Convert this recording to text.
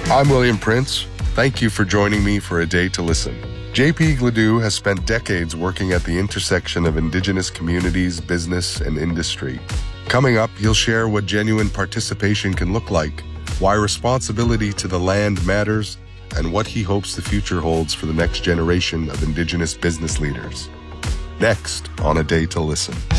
I'm William Prince. Thank you for joining me for A Day to Listen. JP Gladue has spent decades working at the intersection of Indigenous communities, business, and industry. Coming up, he'll share what genuine participation can look like, why responsibility to the land matters, and what he hopes the future holds for the next generation of Indigenous business leaders. Next on A Day to Listen.